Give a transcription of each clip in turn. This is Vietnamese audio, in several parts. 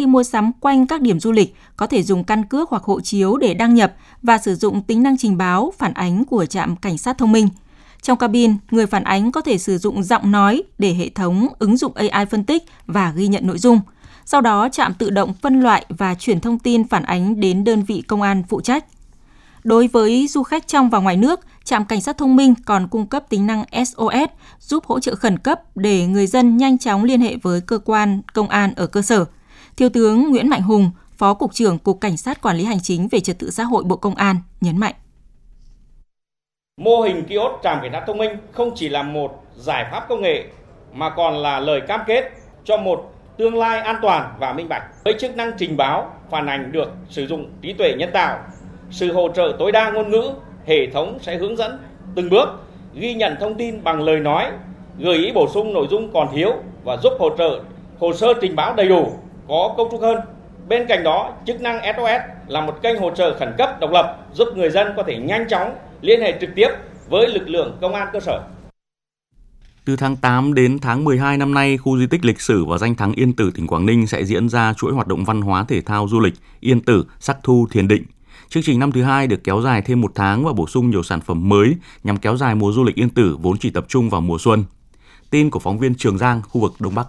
khi mua sắm quanh các điểm du lịch có thể dùng căn cước hoặc hộ chiếu để đăng nhập và sử dụng tính năng trình báo, phản ánh của trạm cảnh sát thông minh. Trong cabin, người phản ánh có thể sử dụng giọng nói để hệ thống ứng dụng AI phân tích và ghi nhận nội dung. Sau đó, trạm tự động phân loại và chuyển thông tin phản ánh đến đơn vị công an phụ trách. Đối với du khách trong và ngoài nước, trạm cảnh sát thông minh còn cung cấp tính năng SOS giúp hỗ trợ khẩn cấp để người dân nhanh chóng liên hệ với cơ quan công an ở cơ sở. Thiếu tướng Nguyễn Mạnh Hùng, Phó Cục trưởng Cục Cảnh sát Quản lý Hành chính về Trật tự xã hội Bộ Công an nhấn mạnh. Mô hình kiosk trạm cảnh sát thông minh không chỉ là một giải pháp công nghệ mà còn là lời cam kết cho một tương lai an toàn và minh bạch. Với chức năng trình báo, phản ánh được sử dụng trí tuệ nhân tạo, sự hỗ trợ tối đa ngôn ngữ, hệ thống sẽ hướng dẫn từng bước, ghi nhận thông tin bằng lời nói, gợi ý bổ sung nội dung còn thiếu và giúp hỗ trợ hồ sơ trình báo đầy đủ, có cấu trúc hơn. Bên cạnh đó, chức năng SOS là một kênh hỗ trợ khẩn cấp độc lập giúp người dân có thể nhanh chóng liên hệ trực tiếp với lực lượng công an cơ sở. Từ tháng 8 đến tháng 12 năm nay, khu di tích lịch sử và danh thắng Yên Tử, tỉnh Quảng Ninh sẽ diễn ra chuỗi hoạt động văn hóa thể thao du lịch Yên Tử, Sắc Thu, Thiền Định. Chương trình năm thứ 2 được kéo dài thêm 1 tháng và bổ sung nhiều sản phẩm mới nhằm kéo dài mùa du lịch Yên Tử vốn chỉ tập trung vào mùa xuân. Tin của phóng viên Trường Giang, khu vực Đông Bắc.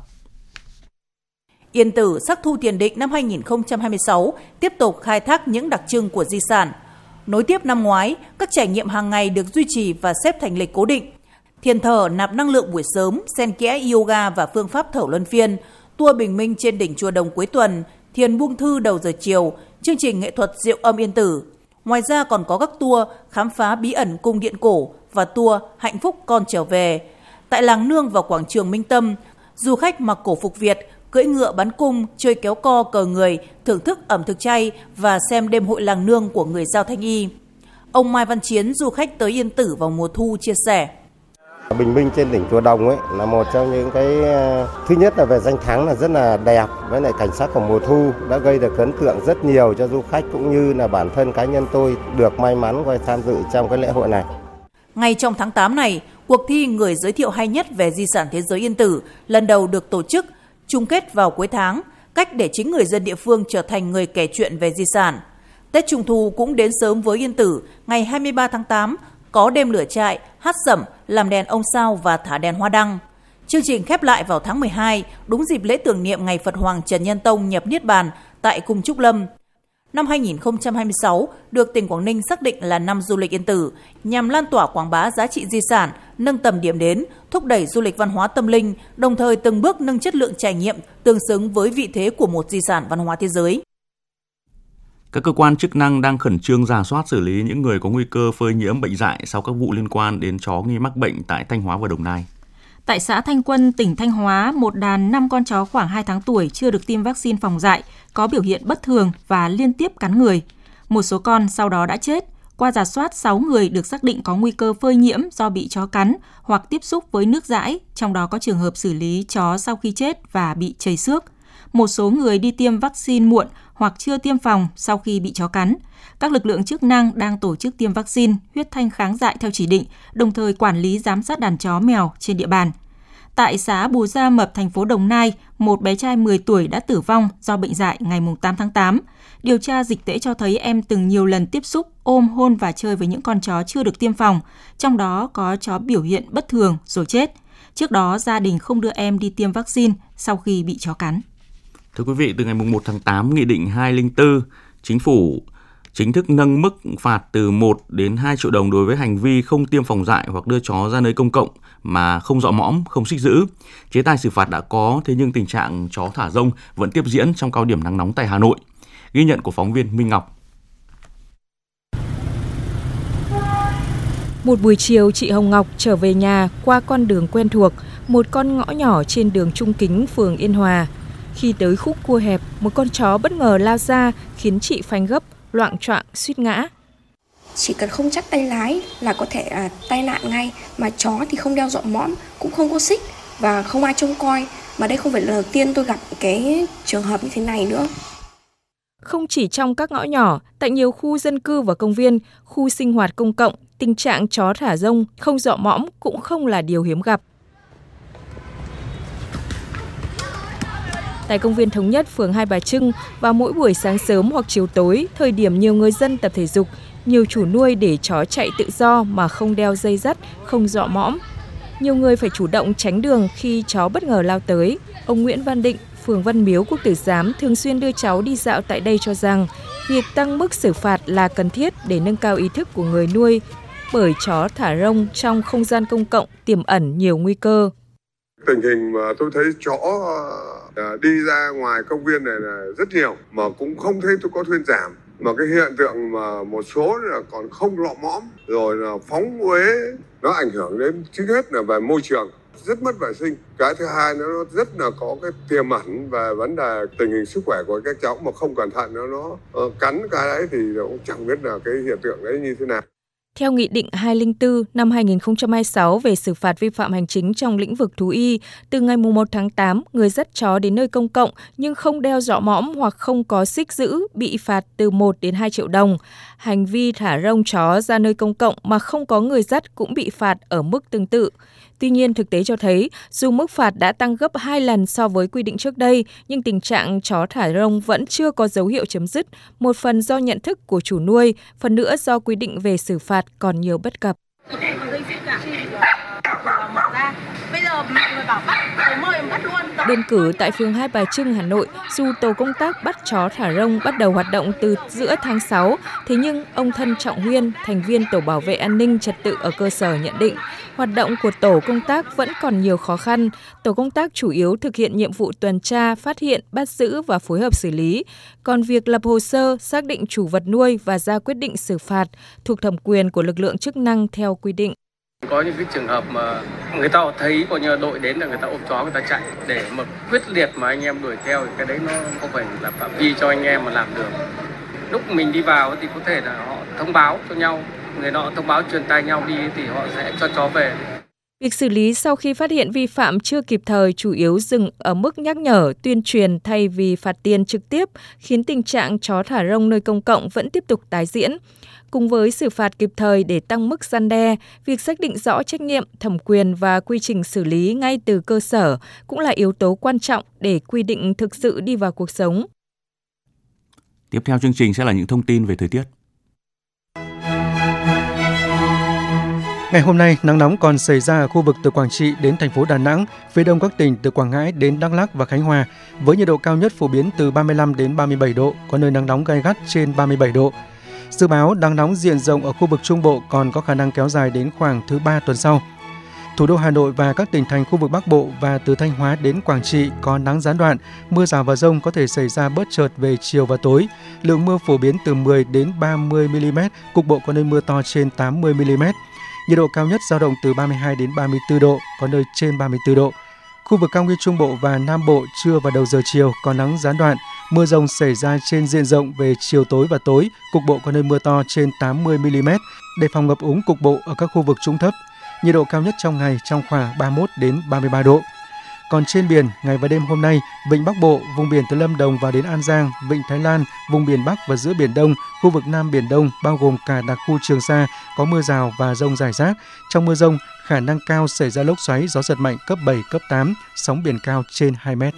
Yên Tử, Sắc Thu, Thiền Định năm 2026 tiếp tục khai thác những đặc trưng của di sản. Nối tiếp năm ngoái, các trải nghiệm hàng ngày được duy trì và xếp thành lịch cố định. Thiền thở nạp năng lượng buổi sớm, xen kẽ yoga và phương pháp thở luân phiên, tour bình minh trên đỉnh chùa Đồng cuối tuần, thiền buông thư đầu giờ chiều, chương trình nghệ thuật Diệu âm Yên Tử. Ngoài ra còn có các tour khám phá bí ẩn cung điện cổ và tour hạnh phúc con trở về. Tại làng nương và quảng trường Minh Tâm, du khách mặc cổ phục Việt, cưỡi ngựa bắn cung, chơi kéo co cờ người, thưởng thức ẩm thực chay và xem đêm hội làng nương của người Dao Thanh Y. Ông Mai Văn Chiến, du khách tới Yên Tử vào mùa thu, chia sẻ. Bình minh trên đỉnh chùa Đồng ấy là một trong những cái thứ nhất là về danh thắng là rất là đẹp, với lại cảnh sắc của mùa thu đã gây được ấn tượng rất nhiều cho du khách cũng như là bản thân cá nhân tôi được may mắn qua tham dự trong cái lễ hội này. Ngay trong tháng 8 này, cuộc thi người giới thiệu hay nhất về di sản thế giới Yên Tử lần đầu được tổ chức, chung kết vào cuối tháng, cách để chính người dân địa phương trở thành người kể chuyện về di sản. Tết Trung Thu cũng đến sớm với Yên Tử, ngày 23 tháng 8, có đêm lửa trại, hát sẩm, làm đèn ông sao và thả đèn hoa đăng. Chương trình khép lại vào tháng 12, đúng dịp lễ tưởng niệm ngày Phật Hoàng Trần Nhân Tông nhập Niết Bàn tại Cung Trúc Lâm. Năm 2026 được tỉnh Quảng Ninh xác định là năm du lịch Yên Tử, nhằm lan tỏa quảng bá giá trị di sản, nâng tầm điểm đến, thúc đẩy du lịch văn hóa tâm linh, đồng thời từng bước nâng chất lượng trải nghiệm tương xứng với vị thế của một di sản văn hóa thế giới. Các cơ quan chức năng đang khẩn trương rà soát xử lý những người có nguy cơ phơi nhiễm bệnh dại sau các vụ liên quan đến chó nghi mắc bệnh tại Thanh Hóa và Đồng Nai. Tại xã Thanh Quân, tỉnh Thanh Hóa, một đàn 5 con chó khoảng 2 tháng tuổi chưa được tiêm vaccine phòng dại, có biểu hiện bất thường và liên tiếp cắn người. Một số con sau đó đã chết. Qua rà soát, 6 người được xác định có nguy cơ phơi nhiễm do bị chó cắn hoặc tiếp xúc với nước dãi, trong đó có trường hợp xử lý chó sau khi chết và bị chảy xước. Một số người đi tiêm vaccine muộn hoặc chưa tiêm phòng sau khi bị chó cắn. Các lực lượng chức năng đang tổ chức tiêm vaccine, huyết thanh kháng dại theo chỉ định, đồng thời quản lý giám sát đàn chó mèo trên địa bàn. Tại xã Bù Gia Mập, thành phố Đồng Nai, một bé trai 10 tuổi đã tử vong do bệnh dại ngày 8 tháng 8. Điều tra dịch tễ cho thấy em từng nhiều lần tiếp xúc, ôm, hôn và chơi với những con chó chưa được tiêm phòng, trong đó có chó biểu hiện bất thường rồi chết. Trước đó, gia đình không đưa em đi tiêm vaccine sau khi bị chó cắn. Thưa quý vị, từ ngày 1 tháng 8, Nghị định 204, Chính phủ chính thức nâng mức phạt từ 1 đến 2 triệu đồng đối với hành vi không tiêm phòng dại hoặc đưa chó ra nơi công cộng mà không dọ mõm, không xích giữ. Chế tài xử phạt đã có, thế nhưng tình trạng chó thả rông vẫn tiếp diễn trong cao điểm nắng nóng tại Hà Nội. Ghi nhận của phóng viên Minh Ngọc. Một buổi chiều, chị Hồng Ngọc trở về nhà qua con đường quen thuộc, một con ngõ nhỏ trên đường Trung Kính, phường Yên Hòa. Khi tới khúc cua hẹp, một con chó bất ngờ lao ra khiến chị phanh gấp, loạng choạng suýt ngã. Chỉ cần không chắc tay lái là có thể tai nạn ngay, mà chó thì không đeo dọ mõm, cũng không có xích và không ai trông coi. Mà đây không phải lần đầu tiên tôi gặp cái trường hợp như thế này nữa. Không chỉ trong các ngõ nhỏ, tại nhiều khu dân cư và công viên, khu sinh hoạt công cộng, tình trạng chó thả rông, không dọ mõm cũng không là điều hiếm gặp. Tại công viên Thống Nhất, phường Hai Bà Trưng, vào mỗi buổi sáng sớm hoặc chiều tối, thời điểm nhiều người dân tập thể dục, nhiều chủ nuôi để chó chạy tự do mà không đeo dây dắt, không dọ mõm. Nhiều người phải chủ động tránh đường khi chó bất ngờ lao tới. Ông Nguyễn Văn Định, phường Văn Miếu, Quốc Tử Giám thường xuyên đưa cháu đi dạo tại đây cho rằng việc tăng mức xử phạt là cần thiết để nâng cao ý thức của người nuôi, bởi chó thả rông trong không gian công cộng tiềm ẩn nhiều nguy cơ. Tình hình mà tôi thấy chó đi ra ngoài công viên này là rất nhiều mà cũng không thấy tôi có thuyên giảm. Mà cái hiện tượng mà một số là còn không lọ mõm rồi là phóng uế, nó ảnh hưởng đến trước hết là về môi trường, rất mất vệ sinh. Cái thứ hai nó rất là có cái tiềm ẩn về vấn đề tình hình sức khỏe của các cháu, mà không cẩn thận nó cắn cái đấy thì cũng chẳng biết là cái hiện tượng đấy như thế nào. Theo Nghị định 204 năm 2026 về xử phạt vi phạm hành chính trong lĩnh vực thú y, từ ngày 1 tháng 8, người dắt chó đến nơi công cộng nhưng không đeo dọ mõm hoặc không có xích giữ bị phạt từ 1 đến 2 triệu đồng. Hành vi thả rông chó ra nơi công cộng mà không có người dắt cũng bị phạt ở mức tương tự. Tuy nhiên, thực tế cho thấy, dù mức phạt đã tăng gấp 2 lần so với quy định trước đây, nhưng tình trạng chó thả rông vẫn chưa có dấu hiệu chấm dứt, một phần do nhận thức của chủ nuôi, phần nữa do quy định về xử phạt còn nhiều bất cập. Đơn cử tại phường Hai Bà Trưng, Hà Nội, dù tổ công tác bắt chó thả rông bắt đầu hoạt động từ giữa tháng 6, thế nhưng ông Thân Trọng Huyên, thành viên tổ bảo vệ an ninh trật tự ở cơ sở nhận định, hoạt động của tổ công tác vẫn còn nhiều khó khăn. Tổ công tác chủ yếu thực hiện nhiệm vụ tuần tra, phát hiện, bắt giữ và phối hợp xử lý. Còn việc lập hồ sơ, xác định chủ vật nuôi và ra quyết định xử phạt thuộc thẩm quyền của lực lượng chức năng theo quy định. Có những cái trường hợp mà người ta thấy coi như đội đến là người ta ôm chó người ta chạy, để mà quyết liệt mà anh em đuổi theo thì cái đấy nó không phải là phạm vi cho anh em mà làm được. Lúc mình đi vào thì có thể là họ thông báo cho nhau, người nọ thông báo truyền tai nhau đi thì họ sẽ cho chó về. Việc xử lý sau khi phát hiện vi phạm chưa kịp thời chủ yếu dừng ở mức nhắc nhở, tuyên truyền thay vì phạt tiền trực tiếp, khiến tình trạng chó thả rông nơi công cộng vẫn tiếp tục tái diễn. Cùng với xử phạt kịp thời để tăng mức răn đe, việc xác định rõ trách nhiệm, thẩm quyền và quy trình xử lý ngay từ cơ sở cũng là yếu tố quan trọng để quy định thực sự đi vào cuộc sống. Tiếp theo chương trình sẽ là những thông tin về thời tiết. Ngày hôm nay, nắng nóng còn xảy ra ở khu vực từ Quảng Trị đến thành phố Đà Nẵng, phía đông các tỉnh từ Quảng Ngãi đến Đắk Lắk và Khánh Hòa, với nhiệt độ cao nhất phổ biến từ 35 đến 37 độ, có nơi nắng nóng gay gắt trên 37 độ. Dự báo nắng nóng diện rộng ở khu vực Trung Bộ còn có khả năng kéo dài đến khoảng thứ 3 tuần sau. Thủ đô Hà Nội và các tỉnh thành khu vực Bắc Bộ và từ Thanh Hóa đến Quảng Trị có nắng gián đoạn, mưa rào và dông có thể xảy ra bất chợt về chiều và tối. Lượng mưa phổ biến từ 10 đến 30 mm, cục bộ có nơi mưa to trên 80 mm. Nhiệt độ cao nhất dao động từ 32 đến 34 độ, có nơi trên 34 độ. Khu vực cao nguyên Trung Bộ và Nam Bộ trưa và đầu giờ chiều có nắng gián đoạn, mưa dông xảy ra trên diện rộng về chiều tối và tối, cục bộ có nơi mưa to trên 80 mm, đề phòng ngập úng cục bộ ở các khu vực trũng thấp. Nhiệt độ cao nhất trong ngày trong khoảng 31 đến 33 độ. Còn trên biển, ngày và đêm hôm nay, vịnh Bắc Bộ, vùng biển từ Lâm Đồng vào đến An Giang, vịnh Thái Lan, vùng biển Bắc và giữa Biển Đông, khu vực Nam Biển Đông bao gồm cả đặc khu Trường Sa có mưa rào và dông rải rác. Trong mưa dông, khả năng cao xảy ra lốc xoáy, gió giật mạnh cấp 7, cấp 8, sóng biển cao trên 2 mét.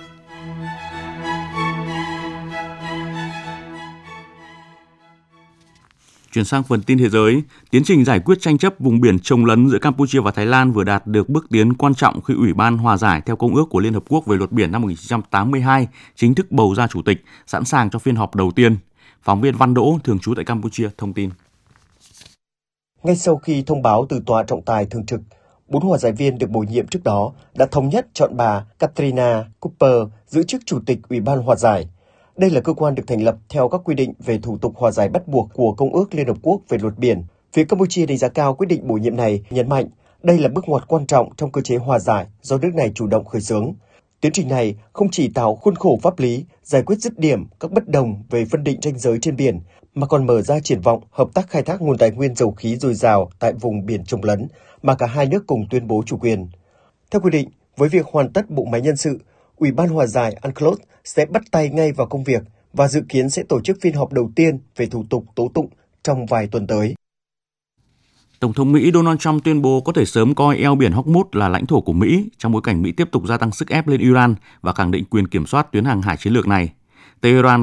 Chuyển sang phần tin thế giới, tiến trình giải quyết tranh chấp vùng biển chồng lấn giữa Campuchia và Thái Lan vừa đạt được bước tiến quan trọng khi Ủy ban Hòa giải theo Công ước của Liên Hợp Quốc về luật biển năm 1982 chính thức bầu ra chủ tịch, sẵn sàng cho phiên họp đầu tiên. Phóng viên Văn Đỗ, thường trú tại Campuchia, thông tin. Ngay sau khi thông báo từ tòa trọng tài thường trực, 4 hòa giải viên được bổ nhiệm trước đó đã thống nhất chọn bà Katrina Cooper giữ chức Chủ tịch Ủy ban Hòa giải. Đây là cơ quan được thành lập theo các quy định về thủ tục hòa giải bắt buộc của Công ước Liên Hợp Quốc về luật biển. Phía Campuchia đánh giá cao quyết định bổ nhiệm này, nhấn mạnh đây là bước ngoặt quan trọng trong cơ chế hòa giải do nước này chủ động khởi xướng. Tiến trình này không chỉ tạo khuôn khổ pháp lý, giải quyết dứt điểm các bất đồng về phân định ranh giới trên biển, mà còn mở ra triển vọng hợp tác khai thác nguồn tài nguyên dầu khí dồi dào tại vùng biển chồng lấn mà cả hai nước cùng tuyên bố chủ quyền. Theo quy định, với việc hoàn tất bộ máy nhân sự, Ủy ban Hòa giải UNCLOS sẽ bắt tay ngay vào công việc và dự kiến sẽ tổ chức phiên họp đầu tiên về thủ tục tố tụng trong vài tuần tới. Tổng thống Mỹ Donald Trump tuyên bố có thể sớm coi eo biển Hormuz là lãnh thổ của Mỹ trong bối cảnh Mỹ tiếp tục gia tăng sức ép lên Iran và khẳng định quyền kiểm soát tuyến hàng hải chiến lược này. Tehran